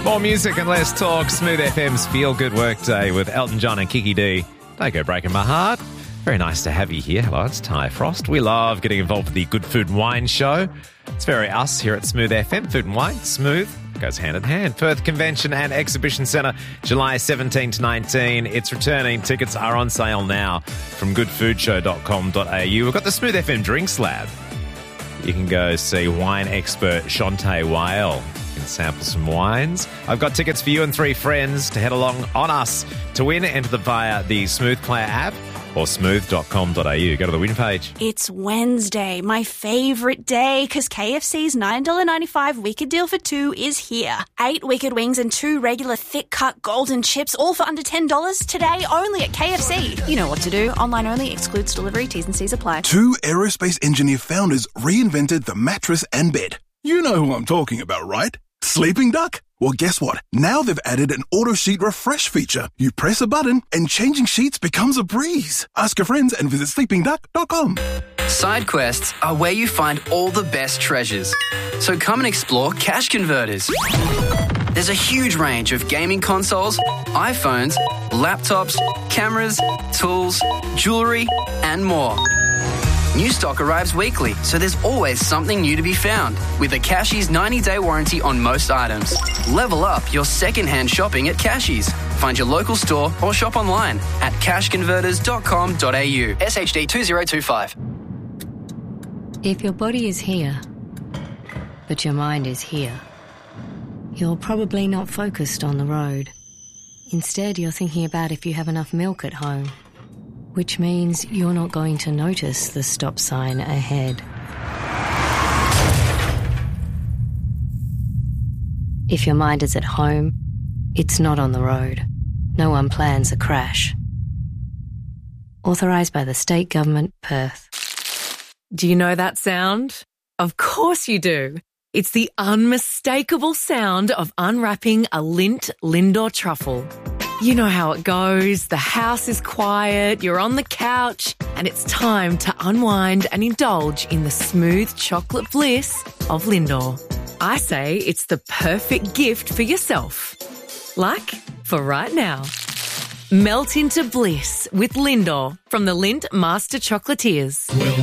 More music and less talk. Smooth FM's Feel Good Workday with Elton John and Kiki D. Don't go breaking my heart. Very nice to have you here. Hello, it's Ty Frost. We love getting involved with the Good Food and Wine Show. It's very us here at Smooth FM. Food and wine, smooth, goes hand in hand. Perth Convention and Exhibition Centre, July 17 to 19. It's returning. Tickets are on sale now from goodfoodshow.com.au. We've got the Smooth FM Drinks Lab. You can go see wine expert Shantae Whale. You can sample some wines. I've got tickets for you and 3 friends to head along on us to win. Enter them via the Smooth Player app or smooth.com.au. Go to the win page. It's Wednesday, my favourite day, because KFC's $9.95 Wicked Deal for 2 is here. 8 Wicked Wings and 2 regular thick-cut golden chips, all for under $10 today only at KFC. You know what to do. Online only, excludes delivery, T's and C's apply. 2 aerospace engineer founders reinvented the mattress and bed. You know who I'm talking about, right? Sleeping Duck? Well, guess what? Now they've added an auto sheet refresh feature. You press a button and changing sheets becomes a breeze. Ask your friends and visit sleepingduck.com. Side quests are where you find all the best treasures. So come and explore Cash Converters. There's a huge range of gaming consoles, iPhones, laptops, cameras, tools, jewellery, and more. New stock arrives weekly, so there's always something new to be found. With a Cashies 90-day warranty on most items. Level up your second-hand shopping at Cashies. Find your local store or shop online at cashconverters.com.au. SHD 2025. If your body is here, but your mind is here, you're probably not focused on the road. Instead, you're thinking about if you have enough milk at home, which means you're not going to notice the stop sign ahead. If your mind is at home, it's not on the road. No one plans a crash. Authorised by the State Government, Perth. Do you know that sound? Of course you do. It's the unmistakable sound of unwrapping a Lindt Lindor truffle. You know how it goes. The house is quiet, you're on the couch, and it's time to unwind and indulge in the smooth chocolate bliss of Lindor. I say it's the perfect gift for yourself. Like for right now. Melt into bliss with Lindor from the Lindt Master Chocolatiers.